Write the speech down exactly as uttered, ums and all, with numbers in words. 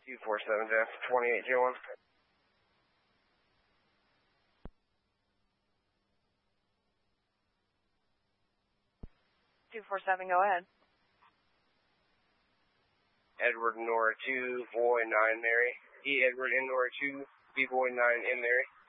two four seven, Jeff, twenty-eight J one. two four seven, go ahead. Edward Nora two, Boy nine Mary. E Edward in Nora two, B Boy nine in Mary.